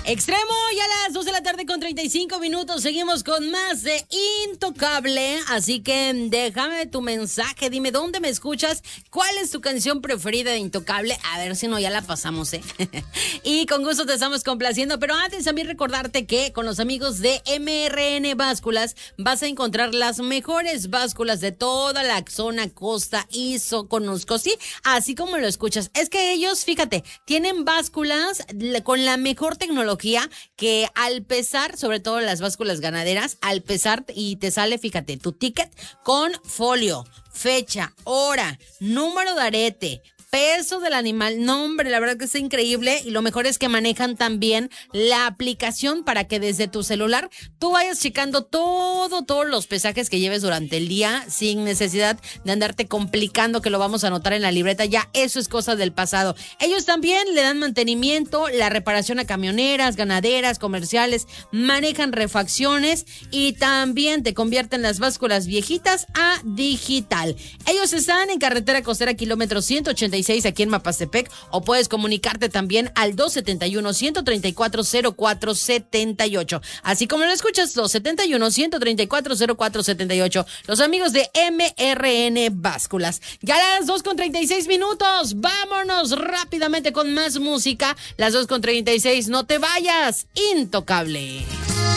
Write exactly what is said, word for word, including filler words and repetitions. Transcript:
Extremo, ya a las dos de la tarde con treinta y cinco minutos. Seguimos con más de Intocable. Así que déjame tu mensaje. Dime dónde me escuchas. ¿Cuál es tu canción preferida de Intocable? A ver si no, ya la pasamos, ¿eh? Y con gusto te estamos complaciendo. Pero antes también recordarte que con los amigos de M R N Básculas vas a encontrar las mejores básculas de toda la zona costa y Soconusco. Sí, así como lo escuchas. Es que ellos, fíjate, tienen básculas con la mejor tecnología que al pesar, sobre todo las básculas ganaderas, al pesar y te sale, fíjate, tu ticket con folio, fecha, hora, número de arete, peso del animal. No, hombre, la verdad que está increíble. Y lo mejor es que manejan también la aplicación para que desde tu celular tú vayas checando todo, todos los pesajes que lleves durante el día sin necesidad de andarte complicando que lo vamos a anotar en la libreta. Ya eso es cosa del pasado. Ellos también le dan mantenimiento, la reparación a camioneras, ganaderas, comerciales, manejan refacciones y también te convierten las básculas viejitas a digital. Ellos están en carretera costera kilómetro ciento ochenta y seis aquí en Mapastepec, o puedes comunicarte también al dos setenta y uno, ciento treinta y cuatro, cero cuatro setenta y ocho. Así como lo escuchas, dos setenta y uno, ciento treinta y cuatro, cero cuatro setenta y ocho. Los amigos de M R N Básculas. Ya a las dos con treinta y seis minutos. Vámonos rápidamente con más música. Las dos con treinta y seis. No te vayas. Intocable.